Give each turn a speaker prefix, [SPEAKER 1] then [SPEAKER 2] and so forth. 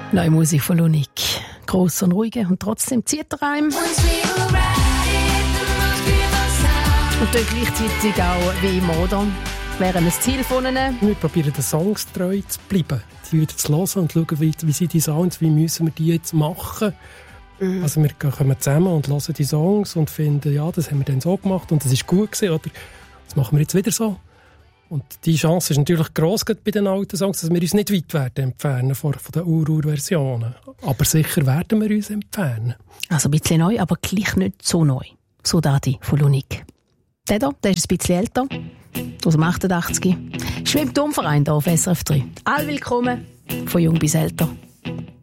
[SPEAKER 1] Neue Musik von Lunik. Gross und ruhig und trotzdem zieht er einem. Und dann gleichzeitig auch wie immer, oder? Wäre ein Ziel von ihnen.
[SPEAKER 2] Wir probieren den Songs treu zu bleiben, die wieder zu hören und schauen, wie sind die Sounds, wie müssen wir die jetzt machen. Also wir kommen zusammen und hören die Songs und finden, ja, das haben wir dann so gemacht und das ist gut gewesen, oder das machen wir jetzt wieder so. Und die Chance ist natürlich gross bei den alten Songs, dass wir uns nicht weit werden entfernen von den Ur-Versionen. Aber sicher werden wir uns entfernen.
[SPEAKER 1] Also ein bisschen neu, aber gleich nicht so neu. So Dadi von Lunik. Der ist ein bisschen älter, aus dem 88. Schwimmt Domverein hier auf SRF 3. All willkommen, von jung bis älter.